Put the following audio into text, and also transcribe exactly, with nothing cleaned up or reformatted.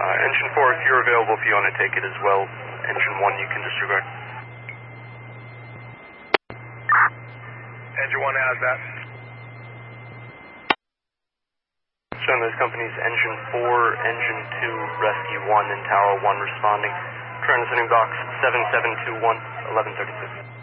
Uh, engine four, if you're available, if you want to take it as well. Engine one, you can disregard. Engine one has that. Showing those companies, engine four, engine two, rescue one, and tower one responding. Transmitting box seven seven two one, eleven thirty-six.